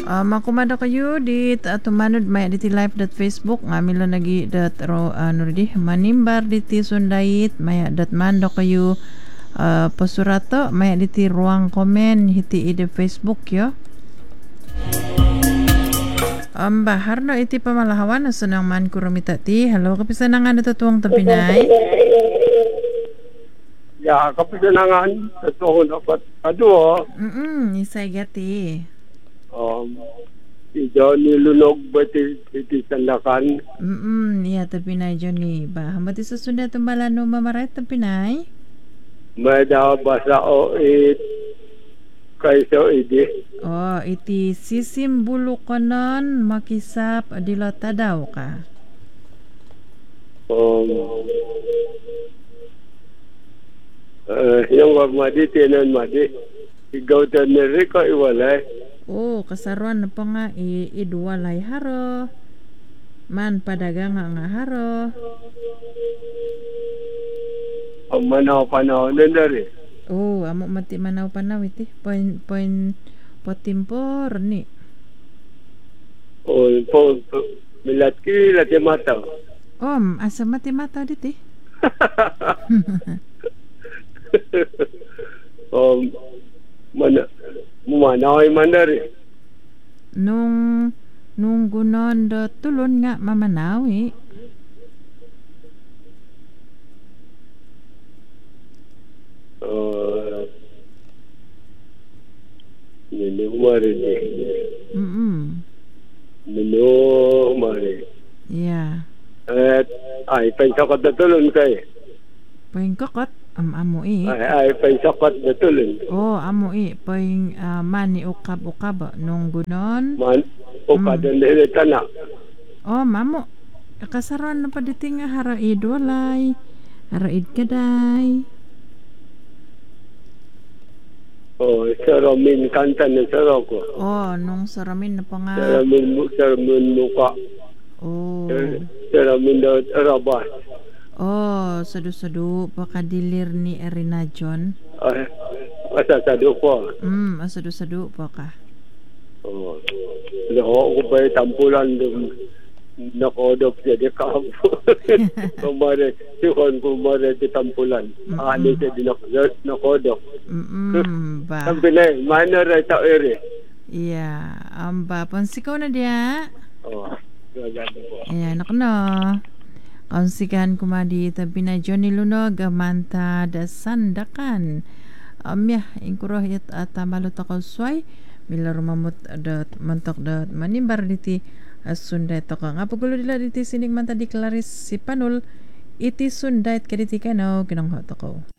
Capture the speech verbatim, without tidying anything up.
Uh, makumada kayo di at tumanod may di ti live dot Facebook ngamilo nagi dat ro ano di manimbar di ti sundait may dat mando kayo uh, pasurato may di ti ruang komen hiti ide Facebook yo. Um, bahar no iti pamalahawan na sunang man kurumita ti. Hello, kapisan na nga natutuwang tapinay. Ya, kapisanangan ito dapat aduo. Mm, isay gati. Um, Ijo nilunog ba ti iti sandakan? Mm, iya tapinay Johnny. Ba, hamati susunda tumbalano mamaray tapinay? May daw basa o it kayso idi. Oh, iti sisimbulu konon makisap dilota daw ka. Um, uh, yung wag madi tinan madi. Igaw ta niri ko iwalay. Oh, kasaruan na pa nga i idwalay haro. Man padagang nga haro. Ang manaw panahon na nari. Oh, amo mati manaw panaw iti. Point point potimpor ni. O po milat ki lati mata. Om, asa mati mata diti. um, mana mumanaw ay manari. Nung nung gunon do tulon nga mamanaw eh. Uh, Nino umari ni. Mm. Nino umari. Yeah. At ay pensakot na tulon kay. Poing kokot am amo eh. Ay ay pensakot na tulon. Oh, amo eh. Poing uh, mani ukab-ukab nung gunon. Man o kadang dili tanak. Oh, mamo. Kasaruan na pa diti nga hara idwalay. Hara id kaday. O saramin kanta na sarako. Oh, nung saramin na pa nga. Saramin mu saramin muka. Oh. Saramin daw arabas. Oh, sadu-sadu pakadilir ni Erina John. Ay asasado ko. Hmm, sadu-sadu pa ka. Oh. Laho ko ba tampulan dum nakodok siya di kampo. Kumare, sikon kumare di tampulan. Ani siya di nakodok. Mm, ba. Ang pinay, minor ay tao ere. Iya, amba pansikaw na dia. Oh, gagano po. Ayan, ako no. Kaunsikan kumadi tabi na Johnny Lunog, manta da sandakan. Amya, ingkuro hit at malot ako sway. Mila rumamot dat mantok dat manimbar diti asunday to ka. Nga pagulo nila diti sinig manta di Clarice si Panul. Iti sunday kaditi kano, kinanghot ako.